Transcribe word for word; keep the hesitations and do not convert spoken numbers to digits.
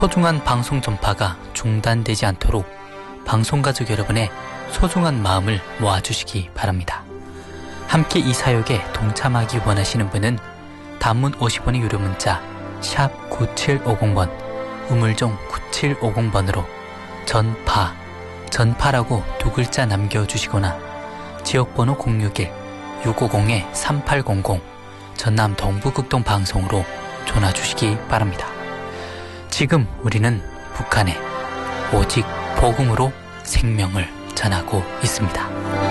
소중한 방송 전파가 중단되지 않도록 방송가족 여러분의 소중한 마음을 모아주시기 바랍니다. 함께 이 사역에 동참하기 원하시는 분은 단문 오십 원의 유료 문자 샵 구칠오공 번, 우물정 구칠오공 번으로 전파, 전파라고 두 글자 남겨주시거나 지역번호 공육일 육오공 삼팔공공 전남 동부극동 방송으로 전화주시기 바랍니다. 지금 우리는 북한에 오직 복음으로 생명을 전하고 있습니다.